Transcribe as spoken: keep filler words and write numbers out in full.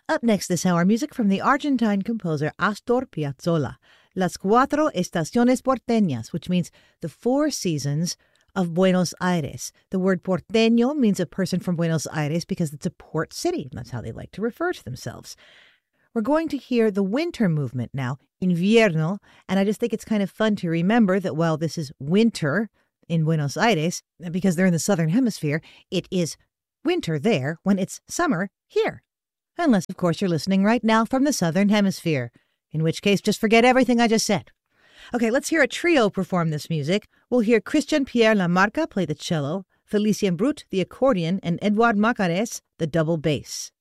Up next this hour, music from the Argentine composer Astor Piazzolla, Las Cuatro Estaciones Porteñas, which means the four seasons of Buenos Aires. The word porteño means a person from Buenos Aires because it's a port city. That's how they like to refer to themselves. We're going to hear the winter movement now, invierno, and I just think it's kind of fun to remember that while this is winter in Buenos Aires, because they're in the southern hemisphere, it is winter there when it's summer here. Unless, of course, you're listening right now from the southern hemisphere, in which case just forget everything I just said. Okay, let's hear a trio perform this music. We'll hear Christian Pierre Lamarca play the cello, Felicien Brut the accordion, and Edouard Macares the double bass.